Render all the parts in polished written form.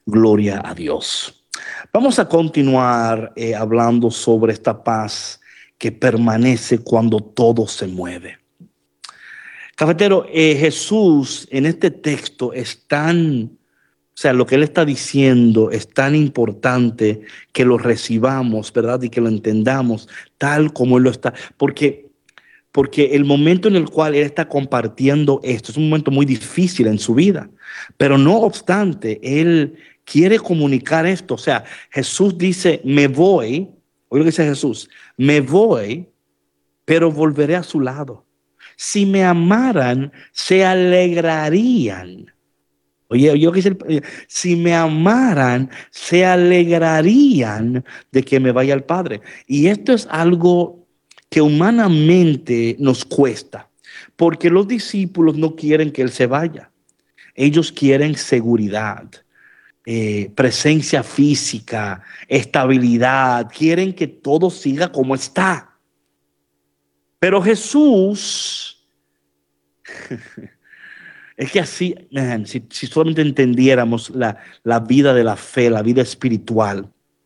Gloria a Dios. Vamos a continuar hablando sobre esta paz que permanece cuando todo se mueve. Cafetero, Jesús en este texto es tan, o sea, lo que él está diciendo es tan importante que lo recibamos, ¿verdad? Y que lo entendamos tal como él lo está. Porque el momento en el cual él está compartiendo esto es un momento muy difícil en su vida. Pero no obstante, él quiere comunicar esto. O sea, Jesús dice, me voy. Oye lo que dice Jesús, me voy, pero volveré a su lado. Si me amaran, se alegrarían. Oye, yo quise, si me amaran, se alegrarían de que me vaya al Padre. Y esto es algo que humanamente nos cuesta, porque los discípulos no quieren que Él se vaya. Ellos quieren seguridad, presencia física, estabilidad, quieren que todo siga como está. Pero Jesús, es que así, si solamente entendiéramos la vida de la fe, la vida espiritual,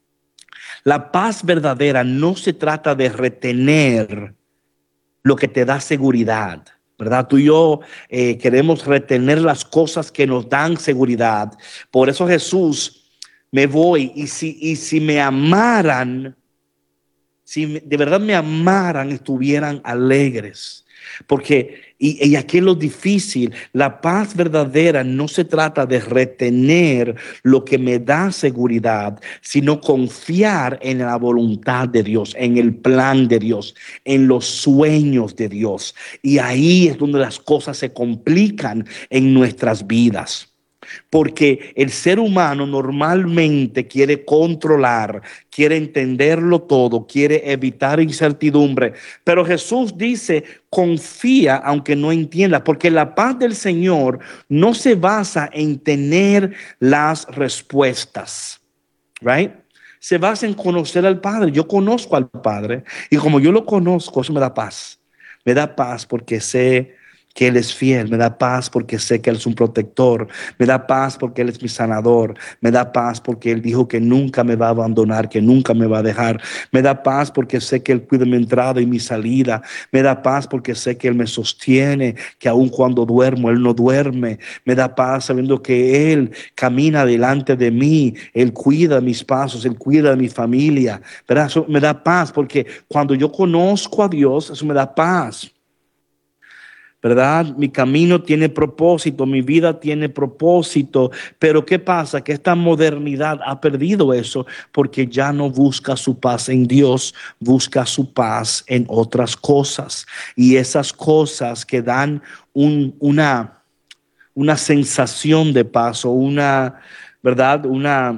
la paz verdadera no se trata de retener lo que te da seguridad, ¿verdad? Tú y yo queremos retener las cosas que nos dan seguridad. Por eso Jesús, me voy, y si me amaran, si de verdad me amaran, estuvieran alegres. Porque, y aquí es lo difícil, la paz verdadera no se trata de retener lo que me da seguridad, sino confiar en la voluntad de Dios, en el plan de Dios, en los sueños de Dios. Y ahí es donde las cosas se complican en nuestras vidas. Porque el ser humano normalmente quiere controlar, quiere entenderlo todo, quiere evitar incertidumbre. Pero Jesús dice, confía aunque no entienda, porque la paz del Señor no se basa en tener las respuestas, right? Se basa en conocer al Padre. Yo conozco al Padre y como yo lo conozco, eso me da paz. Me da paz porque sé que Él es fiel, me da paz porque sé que Él es un protector, me da paz porque Él es mi sanador, me da paz porque Él dijo que nunca me va a abandonar, que nunca me va a dejar, me da paz porque sé que Él cuida mi entrada y mi salida, me da paz porque sé que Él me sostiene, que aun cuando duermo, Él no duerme, me da paz sabiendo que Él camina delante de mí, Él cuida mis pasos, Él cuida de mi familia, ¿verdad? Eso me da paz porque cuando yo conozco a Dios, eso me da paz. ¿Verdad? Mi camino tiene propósito, mi vida tiene propósito, pero ¿qué pasa? Que esta modernidad ha perdido eso porque ya no busca su paz en Dios, busca su paz en otras cosas, y esas cosas que dan una sensación de paz o ¿verdad?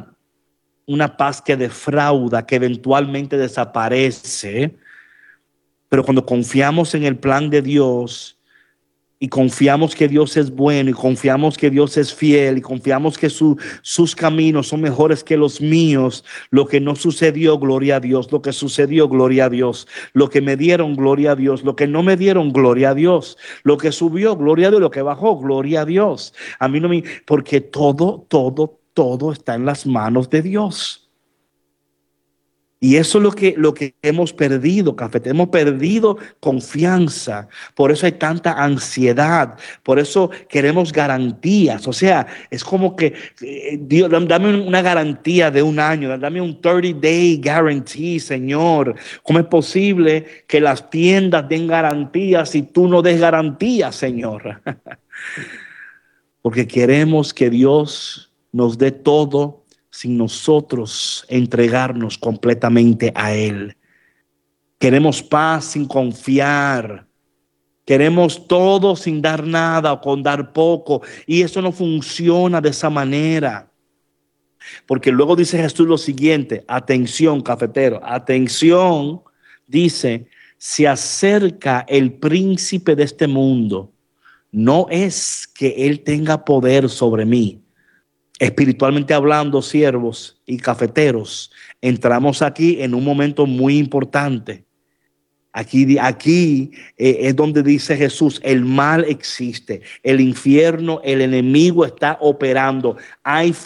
Una paz que defrauda, que eventualmente desaparece, pero cuando confiamos en el plan de Dios, y confiamos que Dios es bueno, y confiamos que Dios es fiel, y confiamos que sus caminos son mejores que los míos. Lo que no sucedió, gloria a Dios. Lo que sucedió, gloria a Dios. Lo que me dieron, gloria a Dios. Lo que no me dieron, gloria a Dios. Lo que subió, gloria a Dios. Lo que bajó, gloria a Dios. A mí no me... Porque todo está en las manos de Dios. Y eso es lo que hemos perdido, Café. Hemos perdido confianza. Por eso hay tanta ansiedad. Por eso queremos garantías. O sea, es como que Dios, dame una garantía de un año. Dame un 30-day guarantee, Señor. ¿Cómo es posible que las tiendas den garantías si tú no des garantías, Señor? Porque queremos que Dios nos dé todo sin nosotros entregarnos completamente a Él. Queremos paz sin confiar. Queremos todo sin dar nada o con dar poco. Y eso no funciona de esa manera. Porque luego dice Jesús lo siguiente. Atención, cafetero. Atención. Dice, se acerca el príncipe de este mundo. No es que Él tenga poder sobre mí. Espiritualmente hablando, siervos y cafeteros, entramos aquí en un momento muy importante. Aquí es donde dice Jesús, el mal existe, el infierno, el enemigo está operando. Hay